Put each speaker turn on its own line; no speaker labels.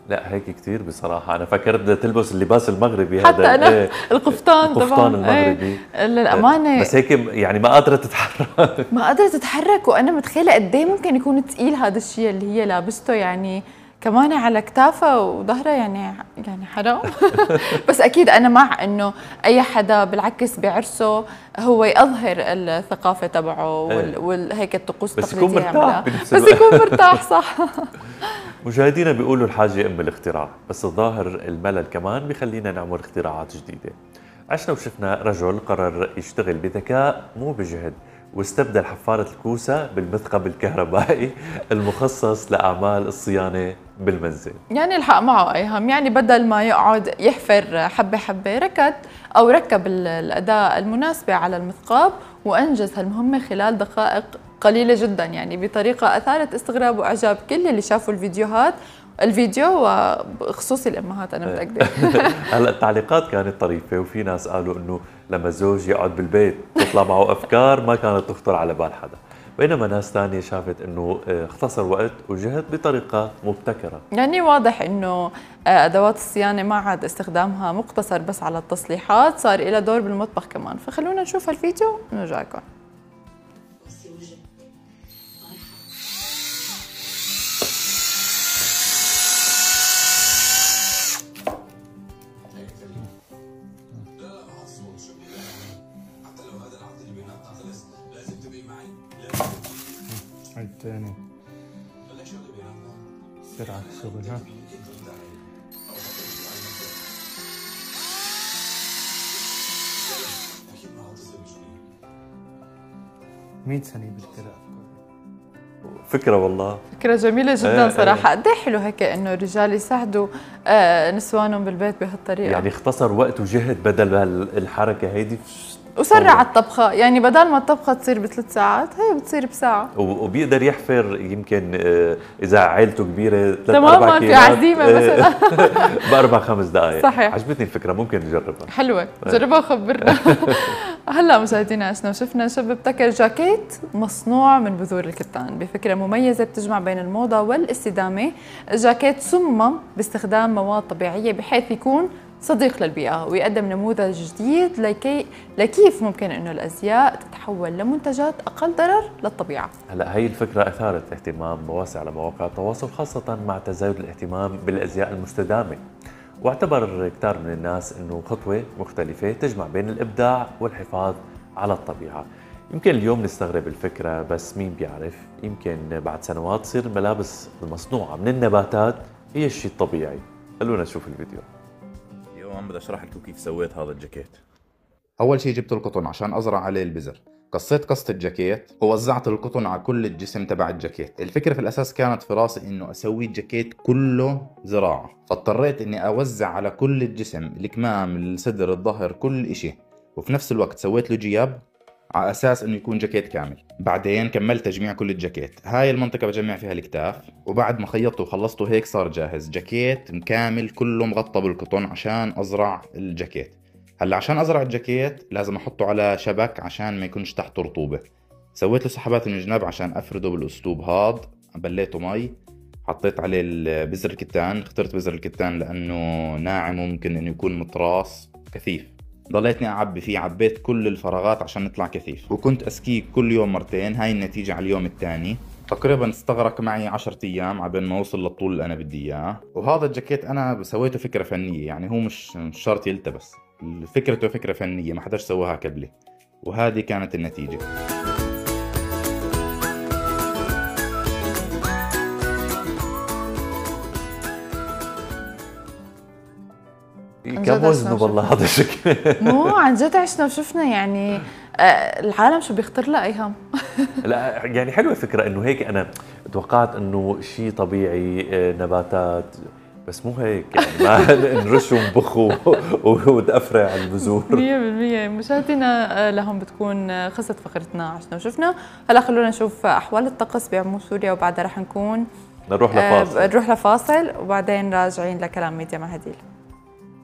لا هيك كثير بصراحة، أنا فكرت بدها تلبس اللباس المغربي هذا.
حتى أنا القفطان
القفطان
طبعا
المغربي.
للأمانة
بس هيك يعني ما قادرة تتحرك.
ما قادرة تتحرك، وأنا متخيلة قد إيه ممكن يكون ثقيل هذا الشيء اللي هي لابسته، يعني كمان على كتافها وظهرها، يعني حرام. بس أكيد أنا مع إنه أي حدا بالعكس بعرسه هو يظهر الثقافة تبعه وهيك الطقوس
بس يكون
التقليدية
مرتاح
يعملها،
بنفس
بس
الوقت.
يكون مرتاح صح.
مشاهدينا بيقولوا الحاجة أم الاختراع، بس الظاهر الملل كمان بيخلينا نعمل اختراعات جديدة. عشنا وشفنا رجل قرر يشتغل بذكاء مو بجهد، واستبدل حفارة الكوسة بالمثقب الكهربائي المخصص لأعمال الصيانة بالمنزل.
يعني الحق معه أيهم، يعني بدل ما يقعد يحفر حبة حبة ركب الأداة المناسبة على المثقاب وأنجز هالمهمة خلال دقائق قليلة جدا، يعني بطريقة أثارت استغراب وإعجاب كل اللي شافوا الفيديو وخصوصي الأمهات أنا متأكدة.
هلا التعليقات كانت طريفة، وفي ناس قالوا إنه لما الزوج يقعد بالبيت تطلع معه أفكار ما كانت تخطر على بال حدا، بينما ناس ثانية شافت إنه اختصر وقت وجهد بطريقة مبتكرة.
يعني واضح إنه أدوات الصيانة ما عاد استخدامها مقتصر بس على التصليحات، صار لها دور بالمطبخ كمان، فخلونا نشوف هالفيديو ونرجعكم.
عيد تاني سرعة الشغل ها. مين سنة بالكلام؟
فكرة والله،
فكرة جميلة جدا صراحة. قد ايه حلو هيك انه الرجال يساعدوا نسوانهم بالبيت بهالطريقة،
يعني اختصر وقت وجهد بدل الحركة هيدي،
وسرع الطبخة، يعني بدل ما الطبخة تصير ب3 ساعات هي بتصير بساعة،
وبيقدر يحفر يمكن إذا عائلته كبيرة 3-4
تماما في عزيمة مثلا
ب4-5 دقائق.
صحيح،
عجبتني الفكرة، ممكن نجربها.
حلوة، جربها وخبرنا. هلا مشاهدينا عشنا وشفنا شاب ابتكر جاكيت مصنوع من بذور الكتان بفكرة مميزة بتجمع بين الموضة والاستدامة. الجاكيت صمم باستخدام مواد طبيعية بحيث يكون صديق للبيئة ويقدم نموذج جديد لكيف ممكن انه الازياء تتحول لمنتجات اقل ضرر للطبيعة.
هلا هي الفكرة اثارت اهتمام واسع على مواقع التواصل، خاصة مع تزايد الاهتمام بالازياء المستدامة، واعتبر كثير من الناس انه خطوة مختلفة تجمع بين الابداع والحفاظ على الطبيعة. يمكن اليوم نستغرب الفكرة، بس مين بيعرف يمكن بعد سنوات تصير الملابس المصنوعة من النباتات هي الشيء الطبيعي. خلونا نشوف الفيديو.
اليوم بدي اشرح لكم كيف سويت هذا الجاكيت.
اول شيء جبت القطن عشان ازرع عليه البذر، قصيت قصة الجاكيت ووزعت القطن على كل الجسم تبع الجاكيت. الفكرة في الاساس كانت في راسي انه اسوي الجاكيت كله زراعة، فاضطريت اني اوزع على كل الجسم، الكمام، الصدر، الظهر، كل اشي، وفي نفس الوقت سويت له جياب على اساس انه يكون جاكيت كامل. بعدين كملت تجميع كل الجاكيت، هاي المنطقة بجمع فيها الكتاف، وبعد ما خيطته وخلصته هيك صار جاهز جاكيت كامل كله مغطى بالقطن عشان ازرع الجاكيت. هلا عشان ازرع الجاكيت لازم احطه على شبك عشان ما يكونش تحته رطوبة. سويت له سحبات من الجناب عشان افرده بالاسلوب هاد، بليته مي، حطيت عليه بذر الكتان، اخترت بذر الكتان لانه ناعم وممكن انه يكون مطراس كثيف. ضليتني اعبي فيه، عبيت كل الفراغات عشان يطلع كثيف، وكنت اسكيه كل يوم مرتين. هاي النتيجة على اليوم الثاني. تقريبا استغرق معي 10 ايام عبين ما اوصل للطول اللي انا بدي اياه. وهذا الجاكيت انا سويته فكرة فنية، يعني هو مش شرط يلتبس، فكرته فكرة فنية ما حداش سواها قبلي، وهذه كانت النتيجة.
كم وزنه والله هذا الشكل.
مو عن جد عشنا وشفنا، يعني العالم شو بيخطر لها ايهم.
لا يعني حلوة فكرة انه هيك، انا توقعت انه شيء طبيعي نباتات، بس مو هيك، يعني ما نرش ونبخ وتأفرع البذور.
100%. مشاهدينا لهم بتكون خلصت فقرتنا عشنا وشفنا. هلا خلونا نشوف احوال الطقس بعموم سوريا، وبعدها رح نروح لفاصل، وبعدين راجعين لكلام ميديا مع هديل.